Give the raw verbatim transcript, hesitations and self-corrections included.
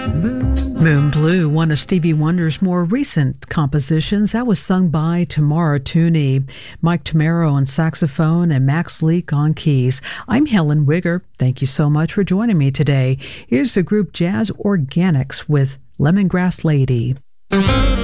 Moon Blue, one of Stevie Wonder's more recent compositions, that was sung by Tamara Tooney, Mike Tamaro on saxophone, and Max Leak on keys. I'm Helen Wigger. Thank you so much for joining me today. Here's the group Jazz Organics with Lemongrass Lady.